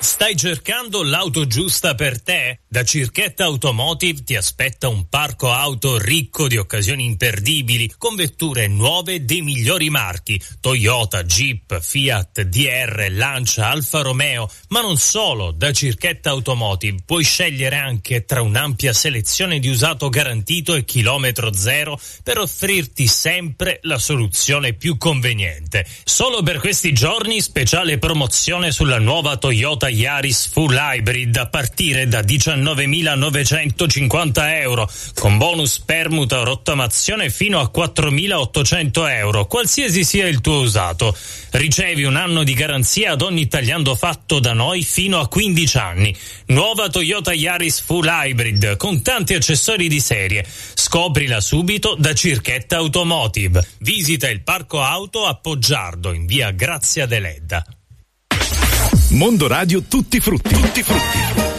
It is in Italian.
Stai cercando l'auto giusta per te? Da Circhetta Automotive ti aspetta un parco auto ricco di occasioni imperdibili, con vetture nuove dei migliori marchi: Toyota, Jeep, Fiat, DR, Lancia, Alfa Romeo. Ma non solo, da Circhetta Automotive puoi scegliere anche tra un'ampia selezione di usato garantito e chilometro zero per offrirti sempre la soluzione più conveniente. Solo per questi giorni speciale promozione sulla nuova Toyota Yaris Full Hybrid a partire da 19.950 euro, con bonus permuta o rottamazione fino a 4.800 euro, qualsiasi sia il tuo usato. Ricevi un anno di garanzia ad ogni tagliando fatto da noi fino a 15 anni. Nuova Toyota Yaris Full Hybrid con tanti accessori di serie. Scoprila subito da Circhetta Automotive. Visita il parco auto a Poggiardo in via Grazia Deledda. Mondo Radio Tutti Frutti.